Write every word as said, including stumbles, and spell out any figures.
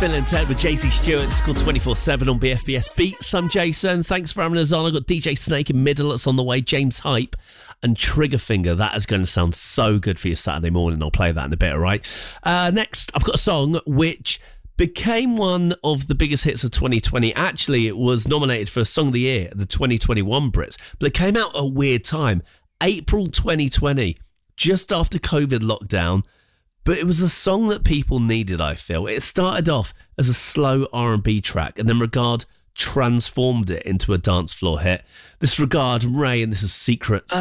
Bill and Ted with J C Stewart. It's called twenty-four seven on B F B S Beats. I'm Jason. Thanks for having us on. I've got D J Snake in middle that's on the way, James Hype and Triggerfinger. That is going to sound so good for your Saturday morning. I'll play that in a bit, all right? Uh, next, I've got a song which became one of the biggest hits of twenty twenty. Actually, it was nominated for Song of the Year at the twenty twenty-one Brits, but it came out at a weird time. April twenty twenty, just after COVID lockdown. But it was a song that people needed, I feel. It started off as a slow R and B track, and then Regard transformed it into a dance floor hit. This Regard, Ray, and this is Secrets.